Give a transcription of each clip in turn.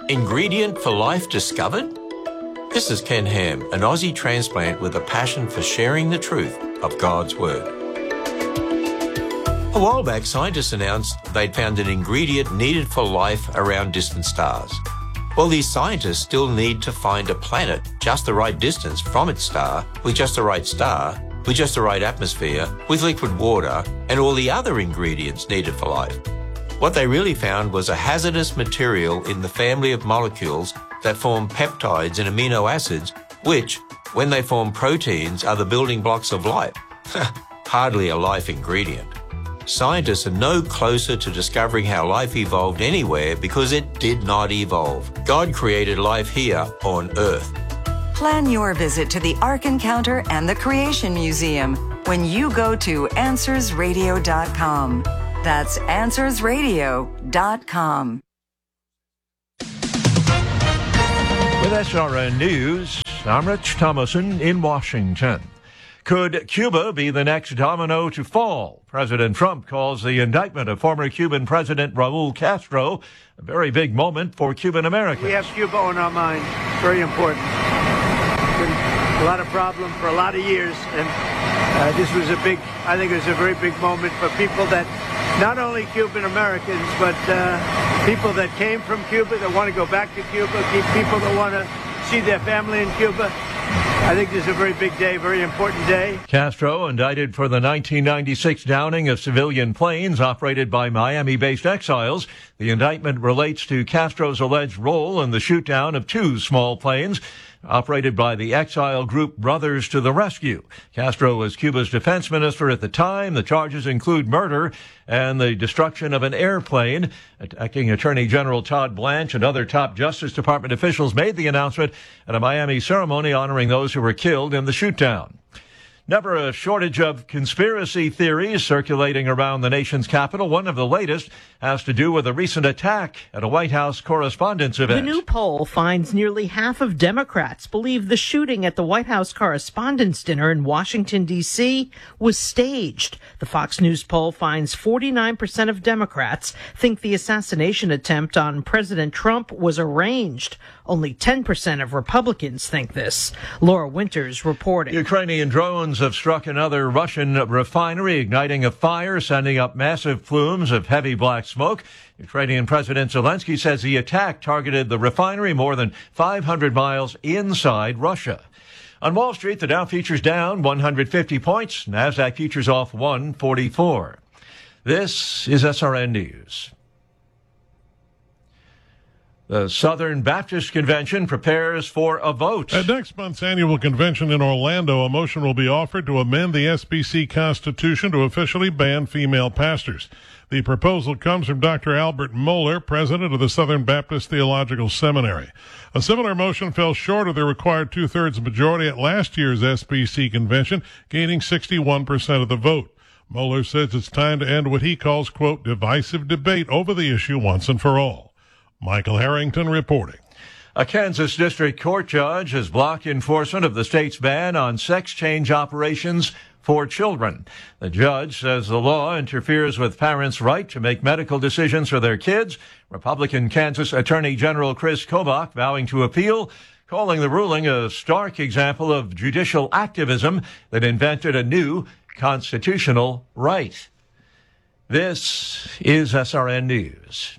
Ingredient for life discovered? This is Ken Ham, an Aussie transplant with a passion for sharing the truth of God's Word. A while back, scientists announced they'd found an ingredient needed for life around distant stars. Well, these scientists still need to find a planet just the right distance from its star, with just the right star, with just the right atmosphere, with liquid water, and all the other ingredients needed for life. What they really found was a hazardous material in the family of molecules that form peptides and amino acids, which, when they form proteins, are the building blocks of life. Hardly a life ingredient. Scientists are no closer to discovering how life evolved anywhere because it did not evolve. God created life here on Earth. Plan your visit to the Ark Encounter and the Creation Museum when you go to AnswersRadio.com. That's AnswersRadio.com. With SRN News, I'm Rich Thomason in Washington. Could Cuba be the next domino to fall? President Trump calls the indictment of former Cuban President Raul Castro a very big moment for Cuban Americans. We have Cuba on our mind. Very important. Been a lot of problems for a lot of years, and this was I think it was a very big moment for people that, not only Cuban Americans, but people that came from Cuba, that want to go back to Cuba, people that want to see their family in Cuba. I think this is a very big day, very important day. Castro indicted for the 1996 downing of civilian planes operated by Miami-based exiles. The indictment relates to Castro's alleged role in the shoot-down of two small planes operated by the exile group Brothers to the Rescue. Castro was Cuba's defense minister at the time. The charges include murder and the destruction of an airplane. Acting Attorney General Todd Blanche and other top Justice Department officials made the announcement at a Miami ceremony honoring those who were killed in the shoot-down. Never a shortage of conspiracy theories circulating around the nation's capital. One of the latest has to do with a recent attack at a White House Correspondents' event. The new poll finds nearly half of Democrats believe the shooting at the White House Correspondents' Dinner in Washington, D.C. was staged. The Fox News poll finds 49% of Democrats think the assassination attempt on President Trump was arranged. Only 10% of Republicans think this. Laura Winters reporting. Ukrainian drones have struck another Russian refinery, igniting a fire, sending up massive plumes of heavy black smoke. Ukrainian President Zelensky says the attack targeted the refinery more than 500 miles inside Russia. On Wall Street, the Dow futures down 150 points. NASDAQ futures off 144. This is SRN News. The Southern Baptist Convention prepares for a vote. At next month's annual convention in Orlando, a motion will be offered to amend the SBC Constitution to officially ban female pastors. The proposal comes from Dr. Albert Mohler, president of the Southern Baptist Theological Seminary. A similar motion fell short of the required two-thirds majority at last year's SBC convention, gaining 61% of the vote. Mohler says it's time to end what he calls, quote, divisive debate over the issue once and for all. Michael Harrington reporting. A Kansas District Court judge has blocked enforcement of the state's ban on sex change operations for children. The judge says the law interferes with parents' right to make medical decisions for their kids. Republican Kansas Attorney General Chris Kobach vowing to appeal, calling the ruling a stark example of judicial activism that invented a new constitutional right. This is SRN News.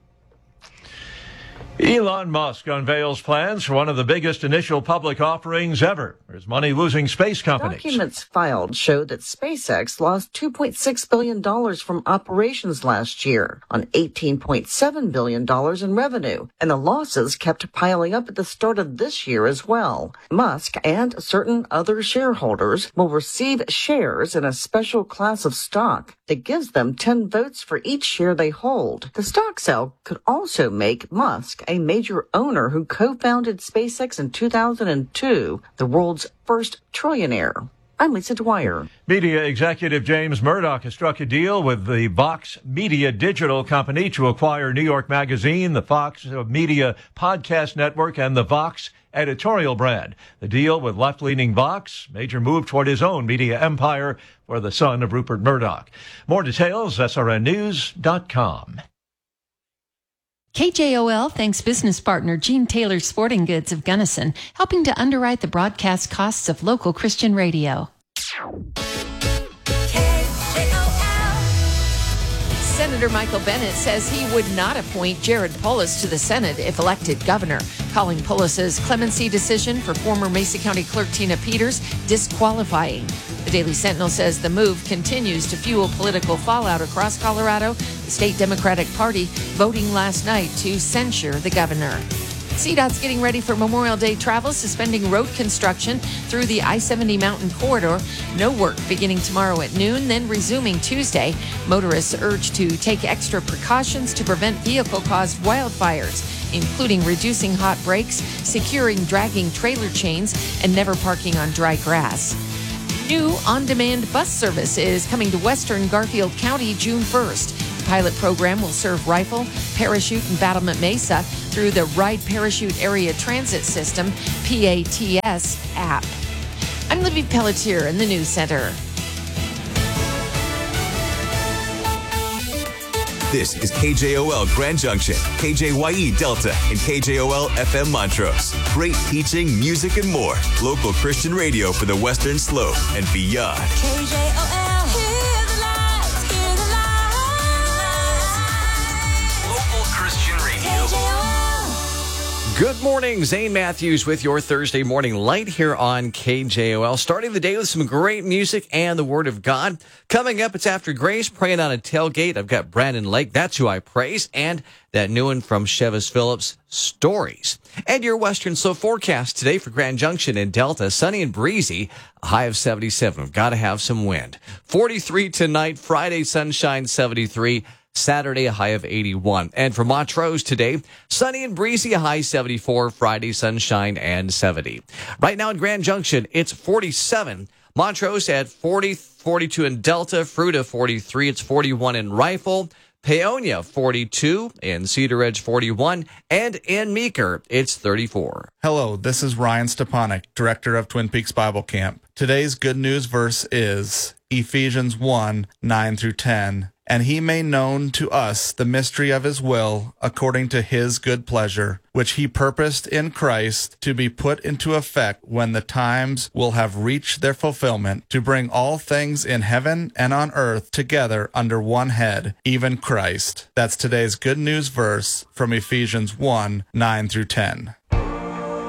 Elon Musk unveils plans for one of the biggest initial public offerings ever for his money-losing space companies. Documents filed show that SpaceX lost $2.6 billion from operations last year on $18.7 billion in revenue, and the losses kept piling up at the start of this year as well. Musk and certain other shareholders will receive shares in a special class of stock that gives them 10 votes for each share they hold. The stock sale could also make Musk a major owner who co-founded SpaceX in 2002, the world's first trillionaire. I'm Lisa Dwyer. Media executive James Murdoch has struck a deal with the Vox Media Digital Company to acquire New York Magazine, the Fox Media Podcast Network, and the Vox editorial brand. The deal with left-leaning Vox, major move toward his own media empire for the son of Rupert Murdoch. More details, srnnews.com. KJOL thanks business partner Gene Taylor Sporting Goods of Gunnison, helping to underwrite the broadcast costs of local Christian radio. Senator Michael Bennet says he would not appoint Jared Polis to the Senate if elected governor, calling Polis's clemency decision for former Mesa County Clerk Tina Peters disqualifying. The Daily Sentinel says the move continues to fuel political fallout across Colorado, the state Democratic Party voting last night to censure the governor. CDOT's getting ready for Memorial Day travel, suspending road construction through the I-70 mountain corridor. No work beginning tomorrow at noon, then resuming Tuesday. Motorists urged to take extra precautions to prevent vehicle-caused wildfires, including reducing hot brakes, securing dragging trailer chains, and never parking on dry grass. New on-demand bus service is coming to Western Garfield County June 1st. The pilot program will serve Rifle, Parachute, and Battlement Mesa through the Ride Parachute Area Transit System, PATS app. I'm Libby Pelletier in the News Center. This is KJOL Grand Junction, KJYE Delta, and KJOL FM Montrose. Great teaching, music, and more. Local Christian radio for the Western Slope and beyond. KJOL, hear the lights, hear the lights. Local Christian radio. KJOL. Good morning, Zane Matthews with your Thursday morning light here on KJOL. Starting the day with some great music and the Word of God. Coming up, it's After Grace, praying on a tailgate. I've got Brandon Lake, That's Who I Praise, and that new one from Chevis Phillips, Stories. And your Western Slow forecast today for Grand Junction and Delta, sunny and breezy, a high of 77. We've got to have some wind. 43 tonight, Friday, sunshine, 73. Saturday, a high of 81. And for Montrose today, sunny and breezy, a high 74. Friday, sunshine and 70. Right now in Grand Junction, it's 47. Montrose at 40, 42 in Delta. Fruita, 43. It's 41 in Rifle. Paonia, 42. In Cedar Ridge, 41. And in Meeker, it's 34. Hello, this is Ryan Stepanek, Director of Twin Peaks Bible Camp. Today's good news verse is Ephesians 1, 9 through 10. And he made known to us the mystery of his will, according to his good pleasure, which he purposed in Christ to be put into effect when the times will have reached their fulfillment, to bring all things in heaven and on earth together under one head, even Christ. That's today's good news verse from Ephesians 1, 9 through 10.